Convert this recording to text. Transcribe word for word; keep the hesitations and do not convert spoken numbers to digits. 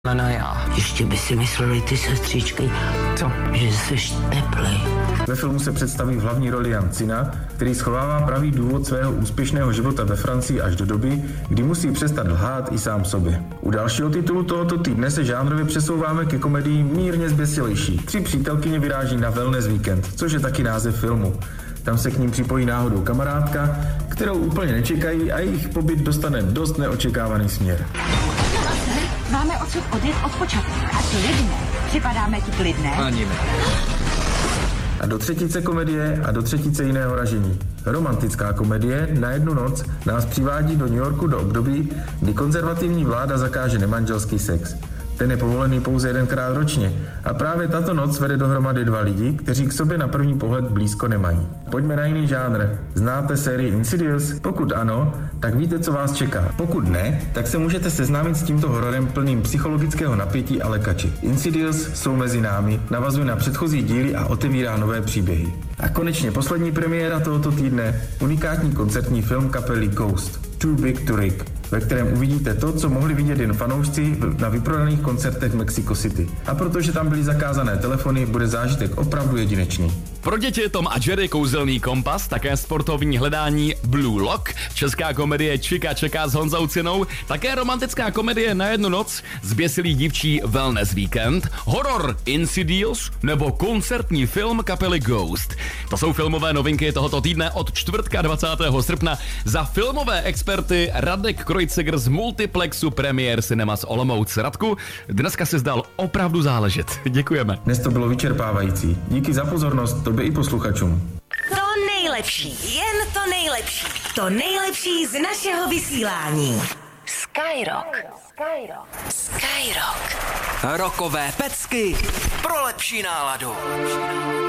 na já. Ještě by si mysleli ty sestřičky, co? Že jsi teplej. Ve filmu se představí v hlavní roli Jan Cina, který schovává pravý důvod svého úspěšného života ve Francii až do doby, kdy musí přestat lhát i sám sobě. U dalšího titulu tohoto týdne se žánrově přesouváme ke komedii mírně zběsilejší. Tři přítelkyně vyráží na wellness víkend, což je taky název filmu. Tam se k ním připojí náhodou kamarádka, kterou úplně nečekají a jejich pobyt dostane dost neočekávaný směr. Máme odsud odjet od počátku. A klidné. Připadáme ti klidné? Ani ne. A do třetice komedie a do třetice jiného ražení. Romantická komedie Na jednu noc nás přivádí do New Yorku do období, kdy konzervativní vláda zakáže nemanželský sex. Ten je povolený pouze jedenkrát ročně a právě tato noc vede dohromady dva lidi, kteří k sobě na první pohled blízko nemají. Pojďme na jiný žánr. Znáte sérii Insidious? Pokud ano, tak víte, co vás čeká. Pokud ne, tak se můžete seznámit s tímto hororem plným psychologického napětí a lekači. Insidious jsou mezi námi, navazuje na předchozí díly a otevírá nové příběhy. A konečně poslední premiéra tohoto týdne, unikátní koncertní film kapely Ghost, Too Big to Rig, ve kterém uvidíte to, co mohli vidět jen fanoušci na vyprodaných koncertech v Mexico City. A protože tam byly zakázané telefony, bude zážitek opravdu jedinečný. Pro děti Tom a Jerry kouzelný kompas, také sportovní hledání Blue Lock, česká komedie Čika čeká s Honzou Cinou, také romantická komedie Na jednu noc, zběsilý dívčí Wellness Weekend, horor Insidious nebo koncertní film kapely Ghost. To jsou filmové novinky tohoto týdne od čtvrtka dvacátého srpna za filmové experty Radek Kreuziger z Multiplexu Premiér Cinemas Olomouc. Radku, dneska se zdal opravdu záležet. Děkujeme. Dnes to bylo vyčerpávající. Díky za pozornost, tobě i posluchačům. To nejlepší, jen to nejlepší. To nejlepší z našeho vysílání. Skyrock. Skyrock. Skyrock. Rockové pecky pro lepší náladu.